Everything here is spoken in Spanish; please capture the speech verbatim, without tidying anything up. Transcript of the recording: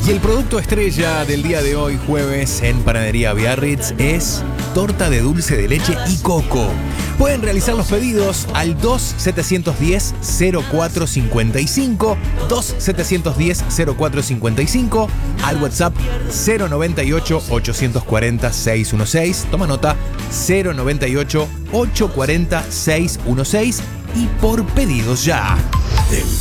Y el producto estrella del día de hoy, jueves, en Panadería Biarritz, es torta de dulce de leche y coco. Pueden realizar los pedidos al dos setecientos diez cero cuatro cincuenta y cinco, dos setecientos diez cero cuatro cincuenta y cinco, al WhatsApp cero noventa y ocho ochocientos cuarenta seiscientos dieciséis. Toma nota, cero noventa y ocho ochocientos cuarenta seiscientos dieciséis, y por pedidos ya.